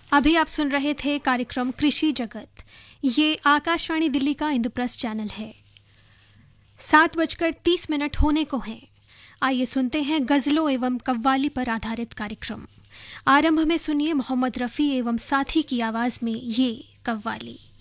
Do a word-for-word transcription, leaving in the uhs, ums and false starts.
अभी आप सुन रहे थे कार्यक्रम कृषि जगत। ये आकाशवाणी दिल्ली का इंद्रप्रस्थ चैनल है। सात बजकर तीस मिनट होने को हैं। आइए सुनते हैं गजलों एवं कव्वाली पर आधारित कार्यक्रम। आरंभ में सुनिए मोहम्मद रफ़ी एवं साथी की आवाज में ये कव्वाली।